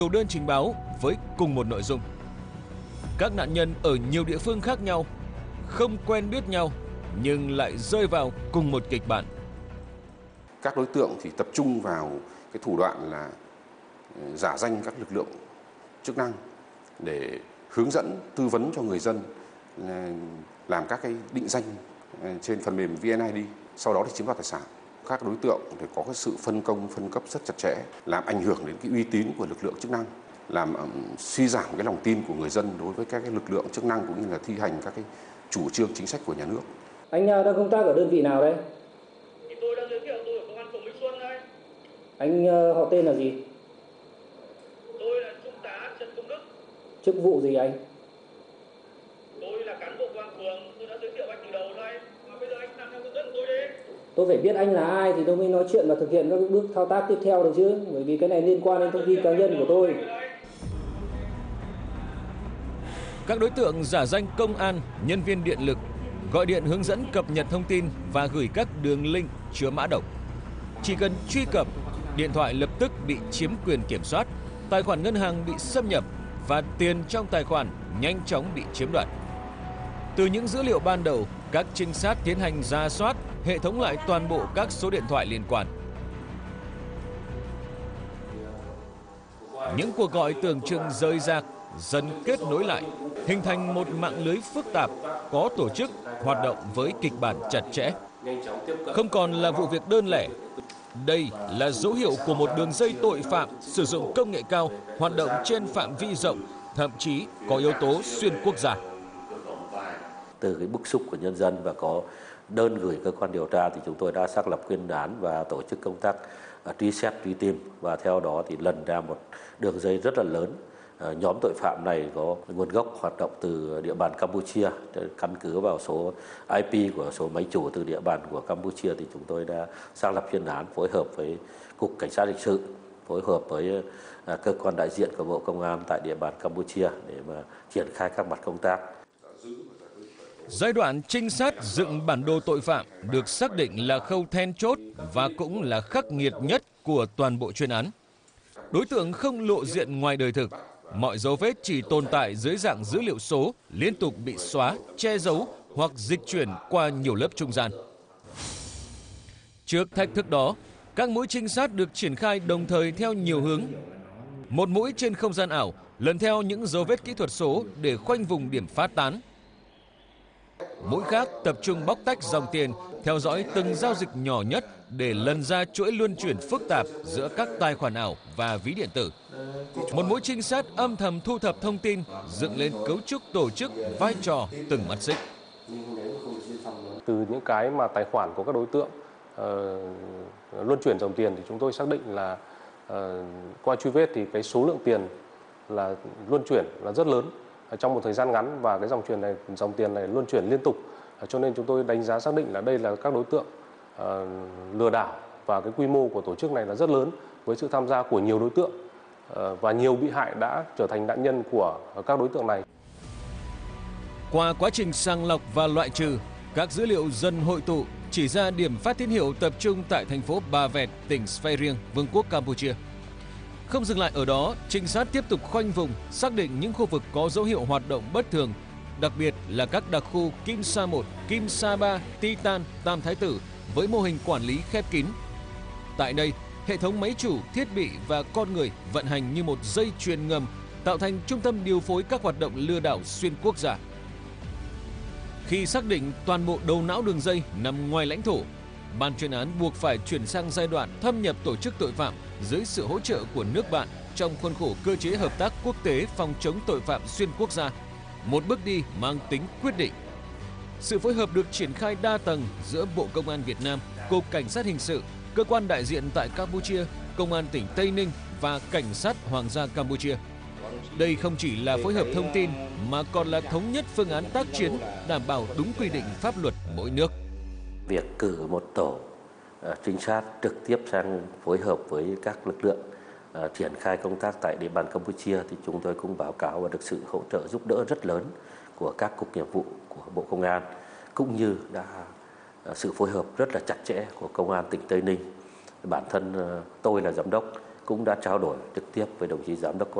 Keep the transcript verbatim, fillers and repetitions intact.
Nhiều đơn trình báo với cùng một nội dung. Các nạn nhân ở nhiều địa phương khác nhau, không quen biết nhau nhưng lại rơi vào cùng một kịch bản. Các đối tượng thì tập trung vào cái thủ đoạn là giả danh các lực lượng chức năng để hướng dẫn, tư vấn cho người dân làm các cái định danh trên phần mềm vê en i đê, sau đó thì chiếm đoạt tài sản. Các đối tượng thì có cái sự phân công, phân cấp rất chặt chẽ, làm ảnh hưởng đến cái uy tín của lực lượng chức năng, làm suy giảm cái lòng tin của người dân đối với các cái lực lượng chức năng cũng như là thi hành các cái chủ trương chính sách của nhà nước. Anh đang công tác ở đơn vị nào đây? Thì tôi đang giới thiệu tôi ở công an phường Mỹ Xuân đây. Anh họ tên là gì? Tôi là Trung tá Trần Công Đức. Chức vụ gì anh? Tôi là cán bộ công an phường, tôi đã giới thiệu anh từ đầu đây. Mà bây giờ anh làm theo hướng dẫn của tôi đi. Tôi phải biết anh là ai thì tôi mới nói chuyện và thực hiện các bước thao tác tiếp theo được chứ, bởi vì cái này liên quan đến thông tin cá nhân của tôi. Các đối tượng giả danh công an, nhân viên điện lực, gọi điện hướng dẫn cập nhật thông tin và gửi các đường link chứa mã độc. Chỉ cần truy cập, điện thoại lập tức bị chiếm quyền kiểm soát, tài khoản ngân hàng bị xâm nhập và tiền trong tài khoản nhanh chóng bị chiếm đoạt. Từ những dữ liệu ban đầu, các trinh sát tiến hành rà soát, hệ thống lại toàn bộ các số điện thoại liên quan. Những cuộc gọi tưởng chừng rời rạc dần kết nối lại, hình thành một mạng lưới phức tạp, có tổ chức, hoạt động với kịch bản chặt chẽ. Không còn là vụ việc đơn lẻ. Đây là dấu hiệu của một đường dây tội phạm sử dụng công nghệ cao, hoạt động trên phạm vi rộng, thậm chí có yếu tố xuyên quốc gia. Từ cái bức xúc của nhân dân và có đơn gửi cơ quan điều tra thì chúng tôi đã xác lập chuyên án và tổ chức công tác truy xét, truy tìm, và theo đó thì lần ra một đường dây rất là lớn. Nhóm tội phạm này có nguồn gốc hoạt động từ địa bàn Campuchia, căn cứ vào số i pê của số máy chủ từ địa bàn của Campuchia thì chúng tôi đã xác lập chuyên án phối hợp với Cục Cảnh sát Hình sự, phối hợp với cơ quan đại diện của Bộ Công an tại địa bàn Campuchia để mà triển khai các mặt công tác. Giai đoạn trinh sát dựng bản đồ tội phạm được xác định là khâu then chốt và cũng là khắc nghiệt nhất của toàn bộ chuyên án. Đối tượng không lộ diện ngoài đời thực, mọi dấu vết chỉ tồn tại dưới dạng dữ liệu số, liên tục bị xóa, che giấu hoặc dịch chuyển qua nhiều lớp trung gian. Trước thách thức đó, các mũi trinh sát được triển khai đồng thời theo nhiều hướng. Một mũi trên không gian ảo, lần theo những dấu vết kỹ thuật số để khoanh vùng điểm phát tán. Mũi khác tập trung bóc tách dòng tiền, theo dõi từng giao dịch nhỏ nhất để lần ra chuỗi luân chuyển phức tạp giữa các tài khoản ảo và ví điện tử. Một mũi trinh sát âm thầm thu thập thông tin, dựng lên cấu trúc tổ chức, vai trò từng mắt xích. Từ những cái mà tài khoản của các đối tượng uh, luân chuyển dòng tiền thì chúng tôi xác định là uh, qua truy vết thì cái số lượng tiền là luân chuyển là rất lớn trong một thời gian ngắn, và cái dòng chuyển này, dòng tiền này luân chuyển liên tục, cho nên chúng tôi đánh giá xác định là đây là các đối tượng uh, lừa đảo, và cái quy mô của tổ chức này là rất lớn với sự tham gia của nhiều đối tượng uh, và nhiều bị hại đã trở thành nạn nhân của các đối tượng này. Qua quá trình sàng lọc và loại trừ, các dữ liệu dần hội tụ chỉ ra điểm phát tín hiệu tập trung tại thành phố Ba Vẹt, tỉnh Svay Rieng, Vương quốc Campuchia. Không dừng lại ở đó, trinh sát tiếp tục khoanh vùng, xác định những khu vực có dấu hiệu hoạt động bất thường, đặc biệt là các đặc khu Kim Sa một, Kim Sa ba, Titan, Tam Thái Tử với mô hình quản lý khép kín. Tại đây, hệ thống máy chủ, thiết bị và con người vận hành như một dây chuyền ngầm, tạo thành trung tâm điều phối các hoạt động lừa đảo xuyên quốc gia. Khi xác định toàn bộ đầu não đường dây nằm ngoài lãnh thổ, ban chuyên án buộc phải chuyển sang giai đoạn thâm nhập tổ chức tội phạm dưới sự hỗ trợ của nước bạn trong khuôn khổ cơ chế hợp tác quốc tế phòng chống tội phạm xuyên quốc gia, một bước đi mang tính quyết định. Sự phối hợp được triển khai đa tầng giữa Bộ Công an Việt Nam, Cục Cảnh sát Hình sự, cơ quan đại diện tại Campuchia, Công an tỉnh Tây Ninh và Cảnh sát Hoàng gia Campuchia. Đây không chỉ là phối hợp thông tin mà còn là thống nhất phương án tác chiến, đảm bảo đúng quy định pháp luật mỗi nước. Việc cử một tổ uh, trinh sát trực tiếp sang phối hợp với các lực lượng uh, triển khai công tác tại địa bàn Campuchia thì chúng tôi cũng báo cáo và được sự hỗ trợ giúp đỡ rất lớn của các cục nghiệp vụ của Bộ Công an, cũng như đã uh, sự phối hợp rất là chặt chẽ của Công an tỉnh Tây Ninh. Bản thân uh, tôi là giám đốc cũng đã trao đổi trực tiếp với đồng chí giám đốc